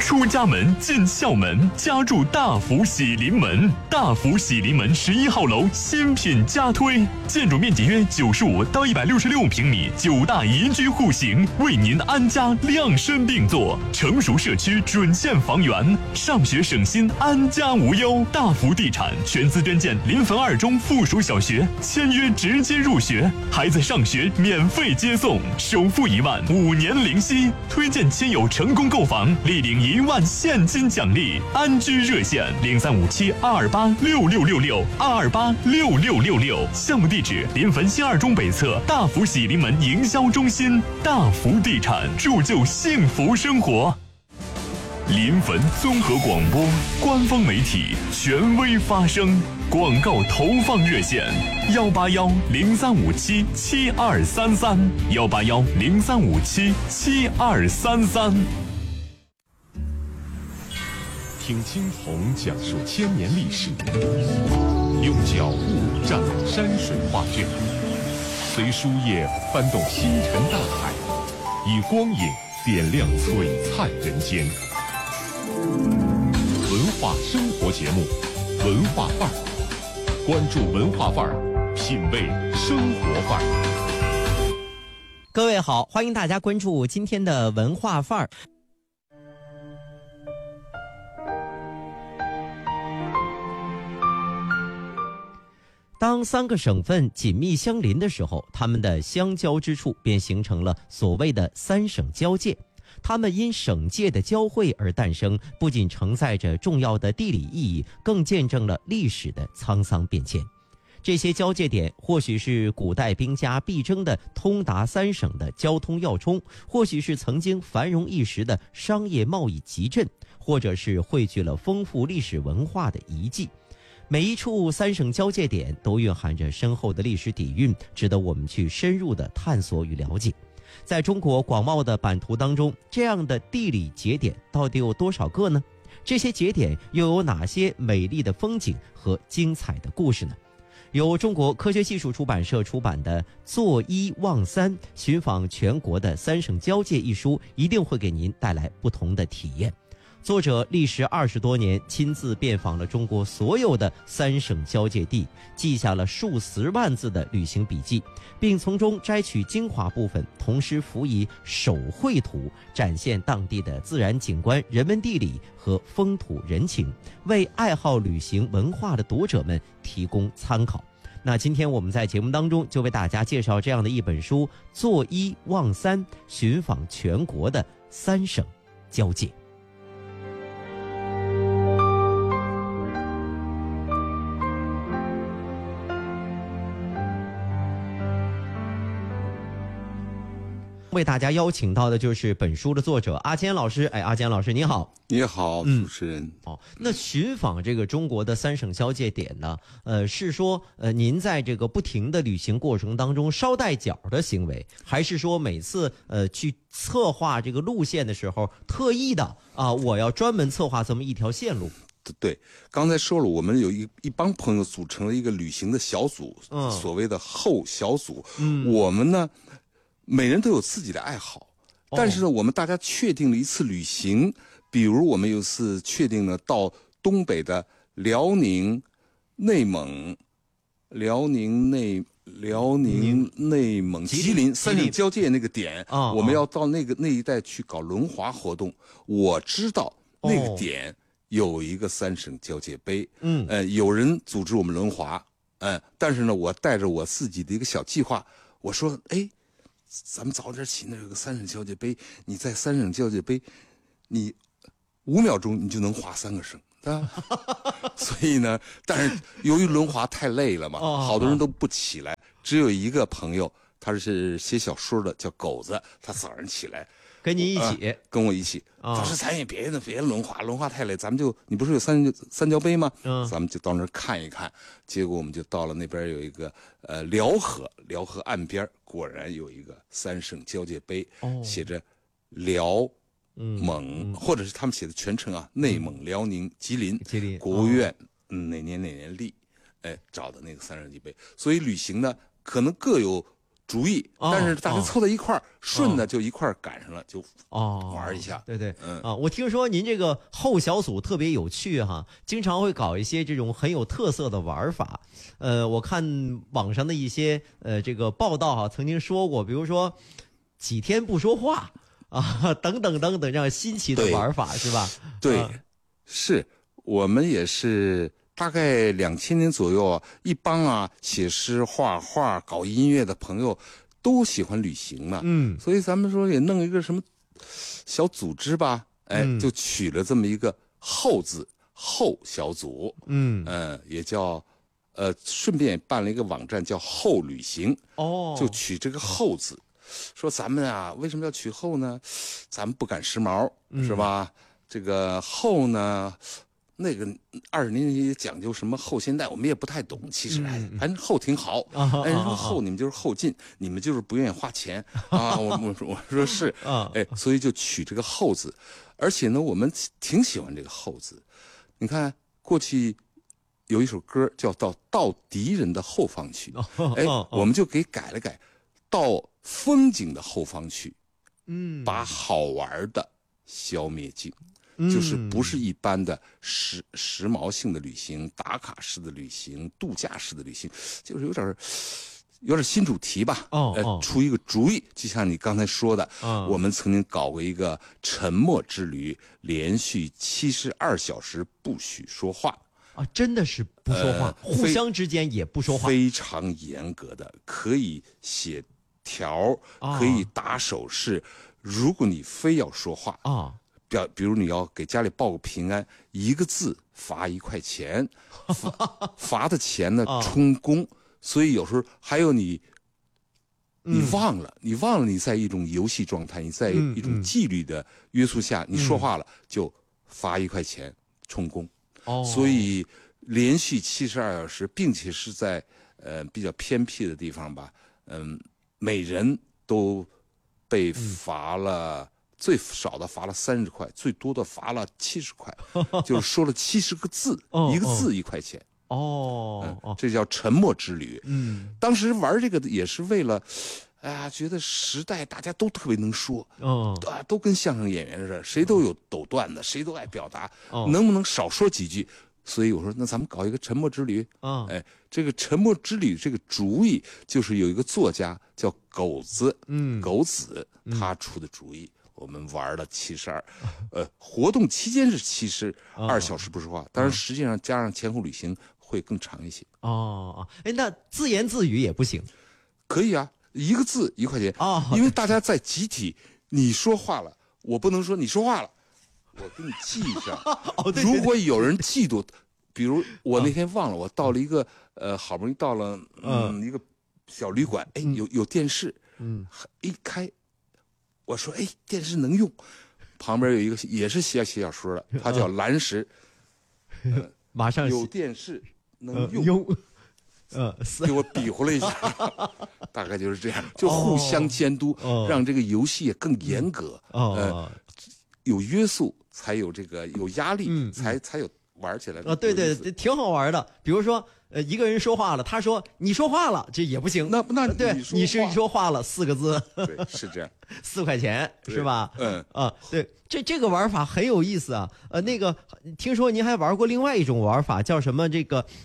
出家门进校门，家住大福喜临门。大福喜临门11号楼新品加推，建筑面积约95到166平米，9大宜居户型，为您安家量身定做。成熟社区准线房源，上学省心，安家无忧。大福地产全资捐建临汾2中附属小学，签约直接入学，孩子上学免费接送，首付1万，5年零息。推荐亲友成功购房，立领1万现金奖励。安居热线0357-228-6666，228-6666。项目地址：临汾新2中北侧大福喜临门营销中心。大福地产，铸就幸福生活。临汾综合广播官方媒体，权威发声。广告投放热线：181-0357-7233，181-0357-7233。 听青铜讲述千年历史，用脚步展山水画卷，随书页翻动星辰大海，以光影点亮璀璨人间。文化生活节目，文化范儿，关注文化范儿，品味生活范儿。 各位好，欢迎大家关注今天的文化范儿。当3个省份紧密相邻的时候，它们的相交之处便形成了所谓的3省交界。它们因省界的交汇而诞生，不仅承载着重要的地理意义，更见证了历史的沧桑变迁。这些交界点或许是古代兵家必争的通达3省的交通要冲，或许是曾经繁荣一时的商业贸易集镇，或者是汇聚了丰富历史文化的遗迹。每一处3省交界点都蕴含着深厚的历史底蕴，值得我们去深入的探索与了解。在中国广袤的版图当中，这样的地理节点到底有多少个呢？这些节点又有哪些美丽的风景和精彩的故事呢？由中国科学技术出版社出版的《坐一望三，寻访全国的3省交界》一书，一定会给您带来不同的体验。作者历时20多年，亲自遍访了中国所有的3省交界地，记下了数十万字的旅行笔记，并从中摘取精华部分，同时辅以手绘图，展现当地的自然景观、人文地理和风土人情，为爱好旅行文化的读者们提供参考。那今天我们在节目当中就为大家介绍这样的一本书：坐一望三，寻访全国的3省交界。为大家邀请到的就是本书的作者阿坚老师。阿坚老师你好。 你好，主持人。 那寻访这个中国的3省交界点呢，是说您在这个不停的旅行过程当中捎带脚的行为，还是说每次去策划这个路线的时候特意的我要专门策划这么一条线路？ 对，刚才说了，我们有一帮朋友组成了一个旅行的小组，所谓的后小组。我们呢，每人都有自己的爱好，但是呢，我们大家确定了一次旅行，比如我们有次确定了到东北的辽宁、内蒙、吉林3省交界那个点，我们要到那一带去搞轮滑活动。我知道那个点有一个3省交界碑，有人组织我们轮滑，但是呢，我带着我自己的一个小计划，我说，咱们早点起，那有个3省交界碑，你在3省交界碑，你5秒钟你就能滑3个省，对吧？所以呢，但是由于轮滑太累了嘛，好多人都不起来，只有一个朋友，他是写小说的，叫狗子，他早上起来跟你一起， 跟我一起，他说咱也别轮滑太累，咱们就你不是有三交碑吗？咱们就到那儿看一看。结果我们就到了那边有一个辽河岸边，果然有一个3省交界碑，写着辽蒙，或者是他们写的全称内蒙、辽宁、吉林国务院哪年立，找的那个3省交界碑。所以旅行呢，可能各有主意，但是大家凑在一块儿，顺的就一块儿赶上了，就玩一下。 对，我听说您这个后小组特别有趣哈，经常会搞一些这种很有特色的玩法。我看网上的一些这个报道哈，曾经说过，比如说几天不说话啊，等等这样新奇的玩法是吧？ 对，是我们也是。大概2000年左右啊，一帮写诗、画画、搞音乐的朋友都喜欢旅行嘛，所以咱们说也弄一个什么小组织吧，就取了这么一个“后”字，后小组，也叫顺便办了一个网站叫后旅行，就取这个“后”字，说咱们为什么要取后呢？咱们不赶时髦，是吧？这个后呢？那个20年级讲究什么后现代，我们也不太懂。其实反正后挺好。说后你们就是后进，你们就是不愿意花钱啊。我说是所以就取这个后字，而且呢，我们挺喜欢这个后字。你看过去有一首歌叫《到敌人的后方去》，我们就给改了改，到风景的后方去，把好玩的消灭尽。就是不是一般的时髦性的旅行、打卡式的旅行、度假式的旅行，就是有点新主题吧。出一个主意，就像你刚才说的，我们曾经搞过一个沉默之旅，连续72小时不许说话真的是不说话，互相之间也不说话， 非常严格的，可以写条，可以打手势，如果你非要说话比如你要给家里报个平安，1个字罚1块钱，罚的钱呢充公，所以有时候还有你忘了你在一种游戏状态，你在一种纪律的约束下，你说话了就罚1块钱充公。所以连续72小时，并且是在比较偏僻的地方吧，每人都被罚了。最少的罚了30块，最多的罚了70块，就是说了70个字，1个字1块钱。这叫沉默之旅。当时玩这个也是为了，觉得时代大家都特别能说，都跟相声演员似的，谁都有抖段子，谁都爱表达，能不能少说几句？所以我说，那咱们搞一个沉默之旅。这个沉默之旅这个主意就是有一个作家叫狗子，狗子他出的主意。我们玩了72，活动期间是72小时不说话，当然实际上加上前后旅行会更长一些。 那自言自语也不行？ 可以啊，1个字1块钱因为大家在集体，你说话了，我不能说你说话了，我给你记上。如果有人嫉妒，比如我那天忘了，我到了一个好不容易到了一个小旅馆，有电视，一开。我说电视能用，旁边有一个也是写小说的，他叫蓝石， 马上有电视能用，给我比划了一下，大概就是这样，就互相监督，让这个游戏更严格，有约束才有这个有压力，才有玩起来对，挺好玩的。比如说一个人说话了，他说你说话了，这也不行。 那对，你是说话了4个字， 对，是这样 ，4块钱是吧？对，这个玩法很有意思啊。那个听说您还玩过另外一种玩法，叫什么？这个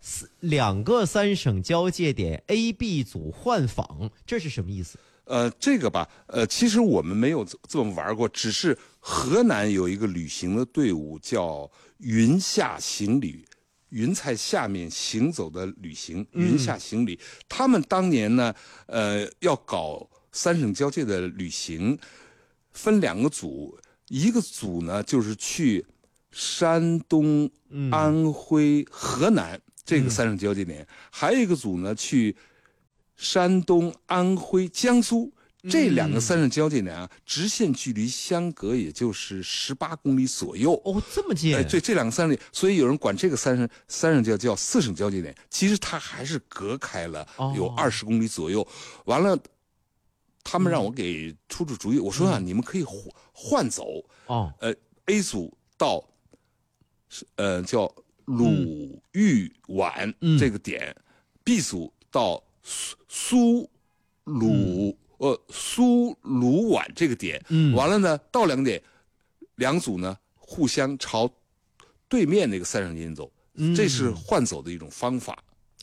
2个3省交界点 A、B 组换访，这是什么意思？ 这个吧，其实我们没有这么玩过，只是河南有一个旅行的队伍叫云下行旅。云彩下面行走的旅行，云下行旅。他们当年呢，要搞3省交界的旅行，分2个组，一个组呢就是去山东、安徽、河南这个3省交界点，还有一个组呢去山东、安徽、江苏。这2个3省交界点直线距离相隔也就是18公里左右。 这么近？ 对，这2个3省，所以有人管这个三省叫4省交界点。其实它还是隔开了有20公里左右。完了，他们让我给出主意，我说你们可以换走。A 组到叫鲁豫皖这个点，B 组到苏苏鲁皖这个点，完了呢，到2个点，2组呢互相朝对面那个3省交界点走，这是换走的一种方法。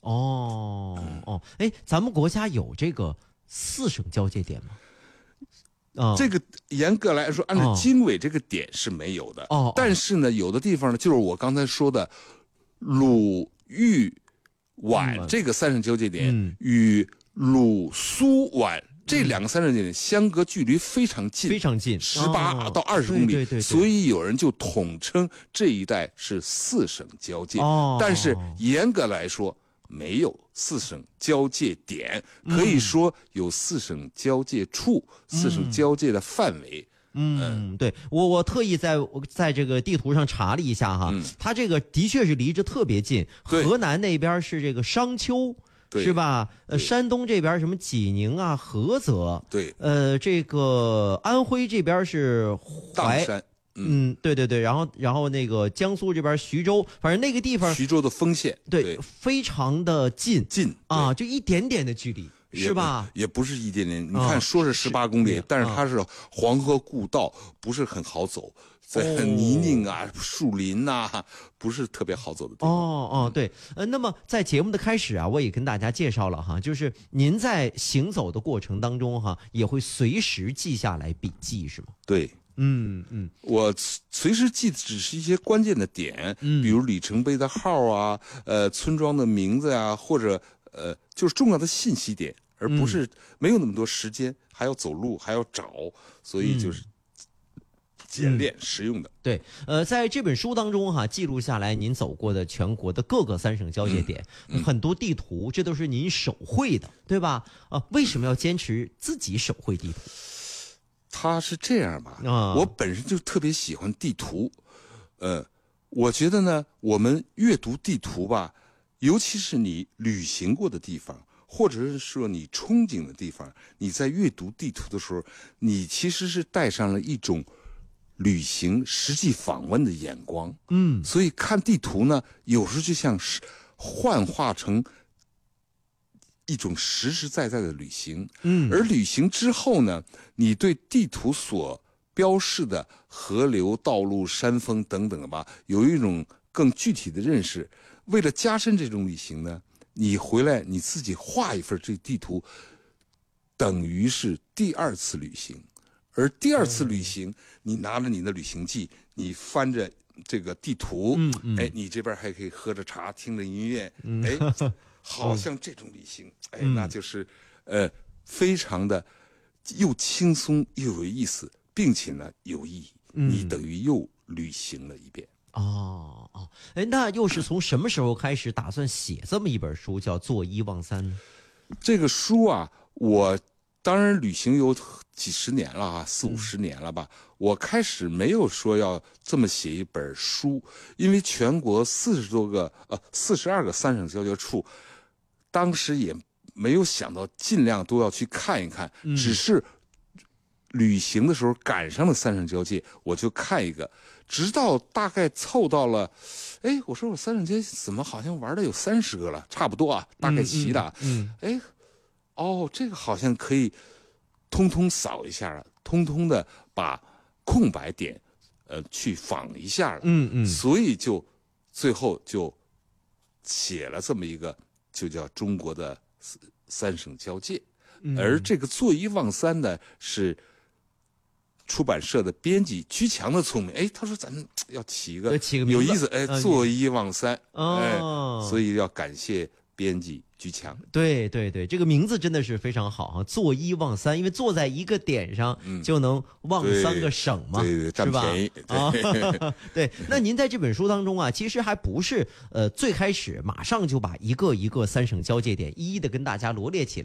咱们国家有这个4省交界点吗？ 这个严格来说，按照经纬这个点是没有的。但是呢，有的地方呢，就是我刚才说的鲁豫皖这个3省交界点与鲁苏皖这2个3省交界点相隔距离非常近， 非常近 ，18到20公里。 对， 所以有人就统称这一带是4省交界。但是严格来说，没有4省交界点，可以说有4省交界处，4省交界的范围。 对，我特意在这个地图上查了一下哈，它这个的确是离着特别近。河南那边是这个商丘，是吧？山东这边什么济宁啊、菏泽， 对， 这个安徽这边是砀山。 对，然后那个江苏这边徐州，反正那个地方， 徐州的丰县， 对，非常的近啊，就一点点的距离，是吧？ 也不是一点点，你看说是18公里，但是它是黄河故道，不是很好走，在泥泞啊、树林啊，不是特别好走的地方。 对，那么在节目的开始啊，我也跟大家介绍了哈，就是您在行走的过程当中哈，也会随时记下来笔记，是吗？ 对。我随时记的只是一些关键的点，比如里程碑的号啊，村庄的名字啊，或者就是重要的信息点，而不是没有那么多时间，还要走路，还要找，所以就是简练实用的。 对，在这本书当中哈，记录下来您走过的全国的各个3省交界点，很多地图，这都是您手绘的，对吧？为什么要坚持自己手绘地图？ 他是这样吧，我本身就特别喜欢地图，我觉得呢，我们阅读地图吧，尤其是你旅行过的地方，或者是说你憧憬的地方，你在阅读地图的时候，你其实是带上了一种旅行实际访问的眼光，所以看地图呢，有时候就像是幻化成一种实实在在的旅行，而旅行之后呢，你对地图所标示的河流、道路、山峰等等吧，有一种更具体的认识。为了加深这种旅行呢，你回来你自己画一份这地图，等于是第2次旅行。而第2次旅行，你拿着你的旅行记，你翻着这个地图，你这边还可以喝着茶，听着音乐，好像这种旅行，那就是非常的又轻松又有意思，并且呢有意义，你等于又旅行了一遍。 那又是从什么时候开始打算写这么一本书，叫《作一忘三》呢？ 这个书啊，我当然旅行有几十年了啊，40、50年了吧。我开始没有说要这么写一本书，因为全国42个3省交界处，当时也没有想到尽量都要去看一看，只是旅行的时候赶上了3省交界，我就看一个，直到大概凑到了，我说我3省交界怎么好像玩的有30个了，差不多啊，大概齐的，这个好像可以通通扫一下了，通通的把空白点去仿一下了，所以就最后就写了这么一个，就叫中国的3省交界，而这个作一忘三呢是出版社的编辑居强的聪明，他说咱们要起一个有意思，作一忘三，所以要感谢编辑居强。 对，这个名字真的是非常好啊，作一忘三，因为坐在一个点上就能忘3个省嘛， 对，占便宜。 对，那您在这本书当中啊，其实还不是最开始马上就把一个3省交界点一一的跟大家罗列起来。